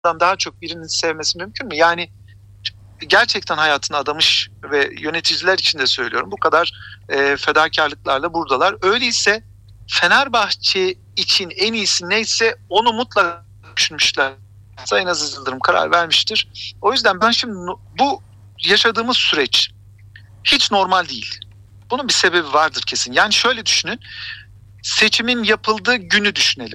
daha çok birinin sevmesi mümkün mü? Yani gerçekten hayatını adamış ve yöneticiler için de söylüyorum, bu kadar fedakarlıklarla buradalar. Öyleyse Fenerbahçe için en iyisi neyse onu mutlaka düşünmüşler. Sayın Aziz Yıldırım karar vermiştir. O yüzden ben şimdi bu yaşadığımız süreç hiç normal değil. Bunun bir sebebi vardır kesin. Yani şöyle düşünün. Seçimin yapıldığı günü düşünelim.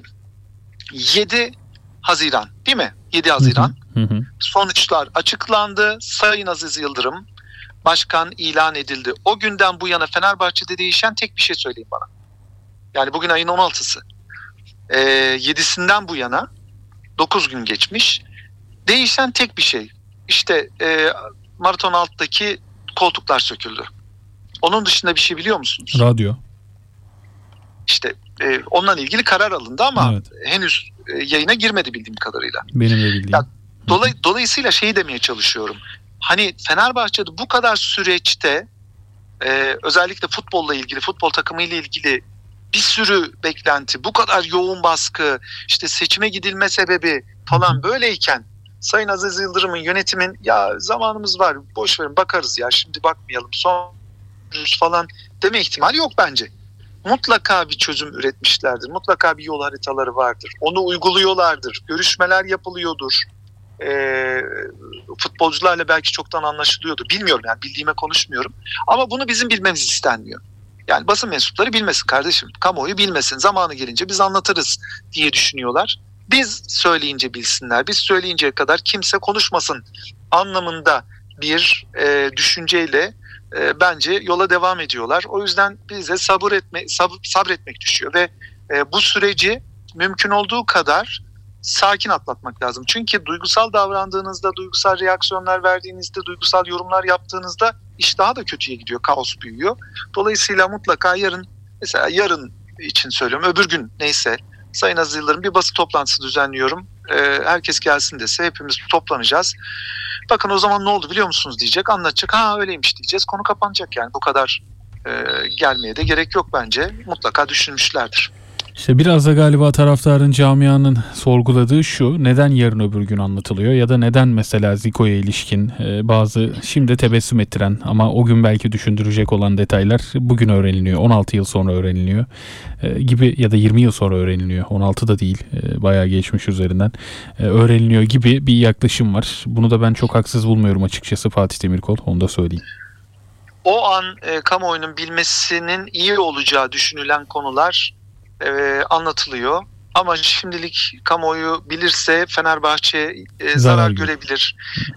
7 Haziran değil mi? 7 Haziran. Sonuçlar açıklandı. Sayın Aziz Yıldırım başkan ilan edildi. O günden bu yana Fenerbahçe'de değişen tek bir şey söyleyin bana. Yani bugün ayın 16'sı. 7'sinden bu yana 9 gün geçmiş. Değişen tek bir şey. İşte maraton alttaki koltuklar söküldü. Onun dışında bir şey biliyor musunuz? Radyo. İşte onunla ilgili karar alındı ama henüz yayına girmedi bildiğim kadarıyla. Benim de bildiğim. Ya, dolayısıyla şeyi demeye çalışıyorum. Hani Fenerbahçe'de bu kadar süreçte özellikle futbolla ilgili, futbol takımıyla ilgili bir sürü beklenti, bu kadar yoğun baskı, işte seçime gidilme sebebi falan böyleyken Sayın Aziz Yıldırım'ın, yönetimin ya zamanımız var, boş verin bakarız ya şimdi bakmayalım son falan deme ihtimali yok bence. Mutlaka bir çözüm üretmişlerdir. Mutlaka bir yol haritaları vardır. Onu uyguluyorlardır. Görüşmeler yapılıyordur. Futbolcularla belki çoktan anlaşılıyordur. Bilmiyorum yani, bildiğime konuşmuyorum. Ama bunu bizim bilmemiz istenmiyor. Yani basın mensupları bilmesin kardeşim. Kamuoyu bilmesin. Zamanı gelince biz anlatırız diye düşünüyorlar. Biz söyleyince bilsinler. Biz söyleyinceye kadar kimse konuşmasın anlamında bir düşünceyle bence yola devam ediyorlar. O yüzden bize sabretmek düşüyor ve bu süreci mümkün olduğu kadar sakin atlatmak lazım. Çünkü duygusal davrandığınızda, duygusal reaksiyonlar verdiğinizde, duygusal yorumlar yaptığınızda iş daha da kötüye gidiyor, kaos büyüyor. Dolayısıyla mutlaka mesela yarın için söylüyorum, öbür gün neyse, Sayın Aziz Yıldırım bir basın toplantısı düzenliyorum. Herkes gelsin dese hepimiz toplanacağız. Bakın o zaman ne oldu biliyor musunuz diyecek, anlatacak. Ha öyleymiş diyeceğiz. Konu kapanacak yani. Bu kadar gelmeye de gerek yok bence. Mutlaka düşünmüşlerdir. İşte biraz da galiba taraftarın, camianın sorguladığı şu: neden yarın öbür gün anlatılıyor ya da neden mesela Zico'ya ilişkin bazı şimdi tebessüm ettiren ama o gün belki düşündürecek olan detaylar bugün öğreniliyor, 16 yıl sonra öğreniliyor gibi ya da 20 yıl sonra öğreniliyor, 16 da değil, bayağı geçmiş üzerinden öğreniliyor gibi bir yaklaşım var. Bunu da ben çok haksız bulmuyorum açıkçası Fatih Demirkol, onu da söyleyeyim. O an kamuoyunun bilmesinin iyi olacağı düşünülen konular anlatılıyor. Ama şimdilik kamuoyu bilirse Fenerbahçe zarar görebilir,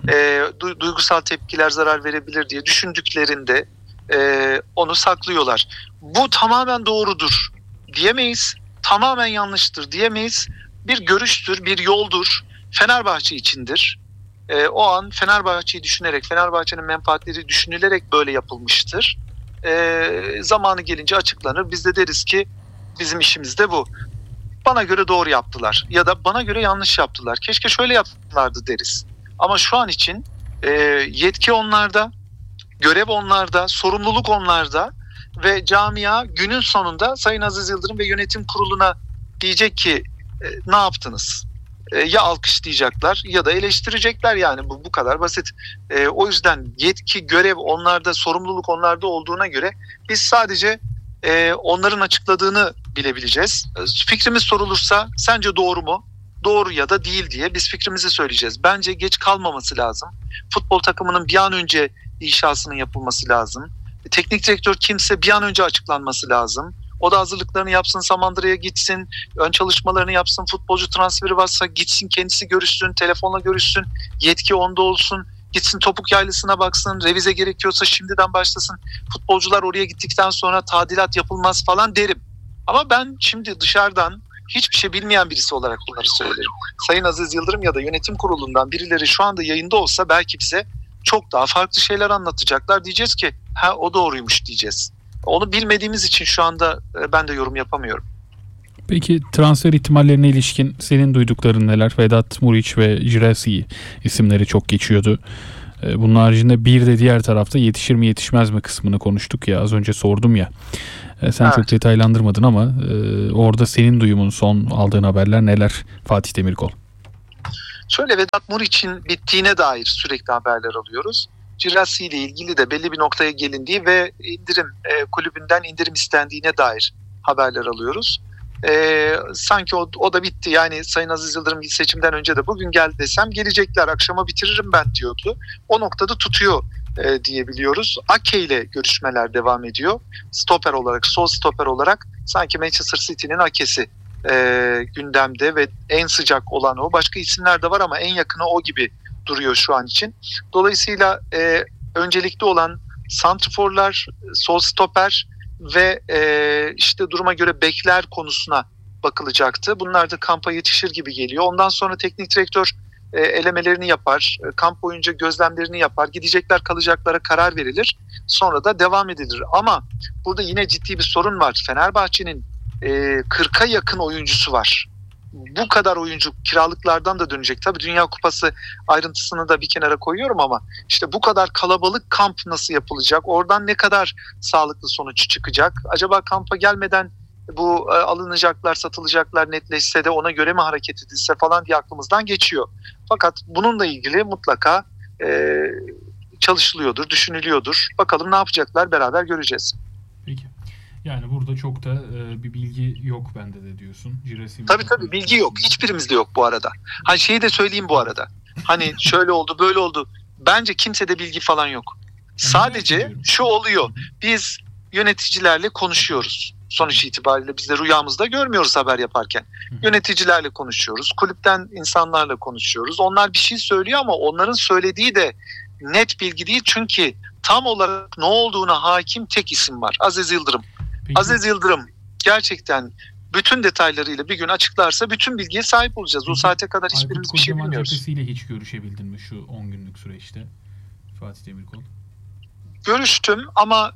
duygusal tepkiler zarar verebilir diye düşündüklerinde onu saklıyorlar. Bu tamamen doğrudur diyemeyiz, tamamen yanlıştır diyemeyiz. Bir görüştür, bir yoldur, Fenerbahçe içindir. O an Fenerbahçe'yi düşünerek, Fenerbahçe'nin menfaatleri düşünülerek böyle yapılmıştır. Zamanı gelince açıklanır. Biz de deriz ki bizim işimiz de bu. Bana göre doğru yaptılar ya da bana göre yanlış yaptılar. Keşke şöyle yaptılardı deriz. Ama şu an için yetki onlarda, görev onlarda, sorumluluk onlarda ve camia günün sonunda Sayın Aziz Yıldırım ve yönetim kuruluna diyecek ki ne yaptınız? Ya alkışlayacaklar ya da eleştirecekler, yani bu kadar basit. O yüzden yetki, görev onlarda, sorumluluk onlarda olduğuna göre biz sadece onların açıkladığını bilebileceğiz. Fikrimiz sorulursa sence doğru mu? Doğru ya da değil diye biz fikrimizi söyleyeceğiz. Bence geç kalmaması lazım. Futbol takımının bir an önce inşasının yapılması lazım. Teknik direktör kimse bir an önce açıklanması lazım. O da hazırlıklarını yapsın, Samandıra'ya gitsin, ön çalışmalarını yapsın, futbolcu transferi varsa gitsin kendisi görüşsün, telefonla görüşsün, yetki onda olsun. Gitsin topuk yaylısına baksın, revize gerekiyorsa şimdiden başlasın. Futbolcular oraya gittikten sonra tadilat yapılmaz falan derim. Ama ben şimdi dışarıdan hiçbir şey bilmeyen birisi olarak bunları söylerim. Sayın Aziz Yıldırım ya da yönetim kurulundan birileri şu anda yayında olsa belki bize çok daha farklı şeyler anlatacaklar. Diyeceğiz ki ha o doğruymuş diyeceğiz. Onu bilmediğimiz için şu anda ben de yorum yapamıyorum. Peki transfer ihtimallerine ilişkin senin duydukların neler? Vedat Muriç ve Girassi isimleri çok geçiyordu. Bunun haricinde bir de diğer tarafta yetişir mi yetişmez mi kısmını konuştuk ya, az önce sordum ya. Sen evet, çok detaylandırmadın ama orada senin duyumun, son aldığın haberler neler Fatih Demirkol? Şöyle, Vedat Muriç'in bittiğine dair sürekli haberler alıyoruz. Girassi ile ilgili de belli bir noktaya gelindiği ve kulübünden indirim istendiğine dair haberler alıyoruz. Sanki o da bitti. Yani Sayın Aziz Yıldırım seçimden önce de bugün gel desem gelecekler, akşama bitiririm ben diyordu. O noktada tutuyor diyebiliyoruz. Ake ile görüşmeler devam ediyor. Stoper olarak, sol stoper olarak sanki Manchester City'nin Ake'si gündemde ve en sıcak olan o. Başka isimler de var ama en yakını o gibi duruyor şu an için. Dolayısıyla öncelikli olan santrforlar, sol stoper ve işte duruma göre bekler konusuna bakılacaktı. Bunlar da kampa yetişir gibi geliyor. Ondan sonra teknik direktör elemelerini yapar, kamp boyunca gözlemlerini yapar, gidecekler kalacaklara karar verilir. Sonra da devam edilir. Ama burada yine ciddi bir sorun var. Fenerbahçe'nin 40'a yakın oyuncusu var. Bu kadar oyuncu kiralıklardan da dönecek. Tabii Dünya Kupası ayrıntısını da bir kenara koyuyorum ama işte bu kadar kalabalık kamp nasıl yapılacak? Oradan ne kadar sağlıklı sonuç çıkacak? Acaba kampa gelmeden bu alınacaklar, satılacaklar netleşse de ona göre mi hareket edilse falan diye aklımızdan geçiyor. Fakat bununla ilgili mutlaka çalışılıyordur, düşünülüyordur. Bakalım ne yapacaklar, beraber göreceğiz. Peki. Yani burada çok da bir bilgi yok bende de diyorsun. Tabii bilgi yok. Hiçbirimizde yok bu arada. Hani şeyi de söyleyeyim bu arada. Hani şöyle oldu, böyle oldu. Bence kimsede bilgi falan yok. Sadece şu oluyor. Biz yöneticilerle konuşuyoruz. Sonuç itibariyle biz de rüyamızda görmüyoruz haber yaparken. Yöneticilerle konuşuyoruz. Kulüpten insanlarla konuşuyoruz. Onlar bir şey söylüyor ama onların söylediği de net bilgi değil. Çünkü tam olarak ne olduğuna hakim tek isim var. Aziz Yıldırım. Peki. Aziz Yıldırım gerçekten bütün detaylarıyla bir gün açıklarsa bütün bilgiye sahip olacağız. O saate kadar hiçbirimiz bir şey bilmiyoruz. Aykut Kocaman cephesiyle hiç görüşebildin mi şu 10 günlük süreçte Fatih Demirkol? Görüştüm ama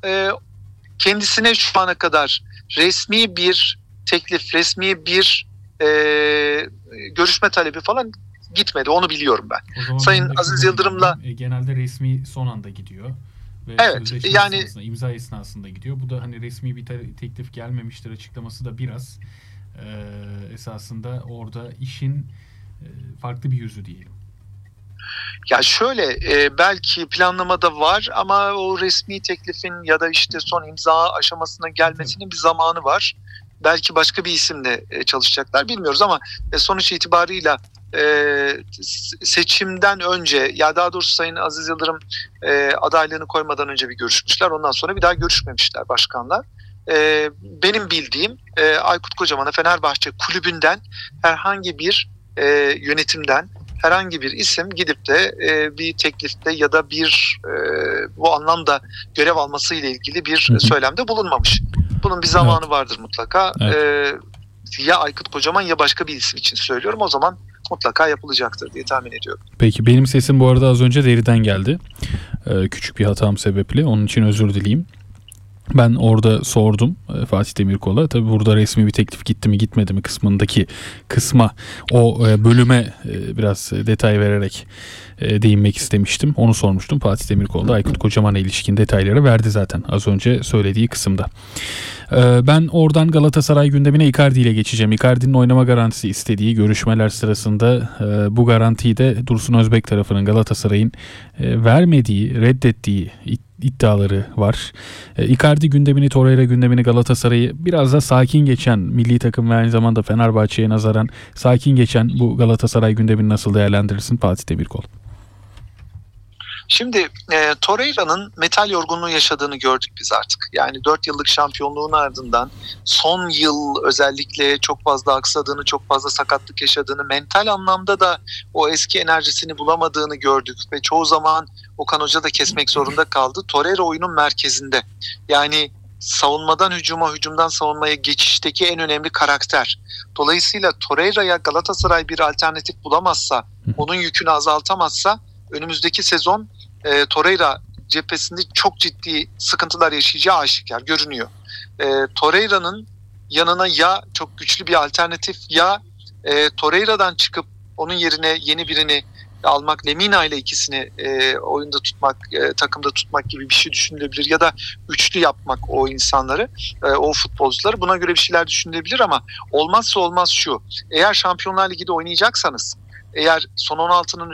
kendisine şu ana kadar resmi bir teklif, resmi bir görüşme talebi falan gitmedi. Onu biliyorum ben. Sayın Aziz Yıldırım'la genelde resmi son anda gidiyor. Ve evet, yani imza esnasında gidiyor. Bu da hani resmi bir teklif gelmemiştir açıklaması da biraz esasında orada işin farklı bir yüzü diyelim. Ya şöyle belki planlamada var ama o resmi teklifin ya da işte son imza aşamasına gelmesinin bir zamanı var. Belki başka bir isimle çalışacaklar, bilmiyoruz ama sonuç itibarıyla seçimden önce, ya daha doğrusu Sayın Aziz Yıldırım adaylığını koymadan önce bir görüşmüşler. Ondan sonra bir daha görüşmemişler başkanlar. Benim bildiğim Aykut Kocaman'a Fenerbahçe kulübünden herhangi bir yönetimden herhangi bir isim gidip de bir teklifte ya da bir bu anlamda görev alması ile ilgili bir söylemde bulunmamış. Bunun bir zamanı vardır mutlaka. Evet. Ya Aykut Kocaman ya başka bir isim için söylüyorum. O zaman mutlaka yapılacaktır diye tahmin ediyorum. Peki, benim sesim bu arada az önce deriden geldi. Küçük bir hatam sebeple. Onun için özür dileyeyim. Ben orada sordum Fatih Demirkol'a. Tabii burada resmi bir teklif gitti mi gitmedi mi kısma o bölüme biraz detay vererek değinmek istemiştim. Onu sormuştum. Fatih Demirkol da Aykut Kocaman'a ilişkin detayları verdi zaten az önce söylediği kısımda. Ben oradan Galatasaray gündemine Icardi ile geçeceğim. Icardi'nin oynama garantisi istediği görüşmeler sırasında bu garantiyi de Dursun Özbek tarafının Galatasaray'ın vermediği, reddettiği iddiaları var. Icardi gündemini, Torreira gündemini, Galatasaray'ı biraz da sakin geçen milli takım ve aynı zamanda Fenerbahçe'ye nazaran sakin geçen bu Galatasaray gündemini nasıl değerlendirirsin Fatih Demirkol? Şimdi Torreira'nın metal yorgunluğu yaşadığını gördük biz artık. Yani 4 yıllık şampiyonluğun ardından son yıl özellikle çok fazla aksadığını, çok fazla sakatlık yaşadığını, mental anlamda da o eski enerjisini bulamadığını gördük. Ve çoğu zaman Okan Hoca da kesmek zorunda kaldı. Torreira oyunun merkezinde. Yani savunmadan hücuma, hücumdan savunmaya geçişteki en önemli karakter. Dolayısıyla Torreira'ya Galatasaray bir alternatif bulamazsa, onun yükünü azaltamazsa önümüzdeki sezon Torreira cephesinde çok ciddi sıkıntılar yaşayacağı aşikar görünüyor. Torreira'nın yanına ya çok güçlü bir alternatif ya Torreira'dan çıkıp onun yerine yeni birini almak, Lemina ile ikisini oyunda tutmak, takımda tutmak gibi bir şey düşünülebilir ya da üçlü yapmak o insanları, o futbolcuları. Buna göre bir şeyler düşünülebilir ama olmazsa olmaz şu: eğer Şampiyonlar Ligi'de oynayacaksanız eğer son 16'nın